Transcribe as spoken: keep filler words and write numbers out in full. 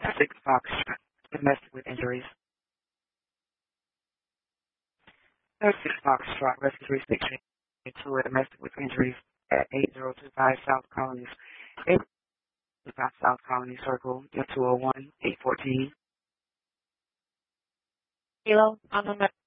six Fox, domestic with injuries. There's six Fox Trot Rescue three six two a domestic with injuries at eight zero two five South Colonies. eight zero two five South Colony Circle, two oh one eight fourteen. Kilo, on the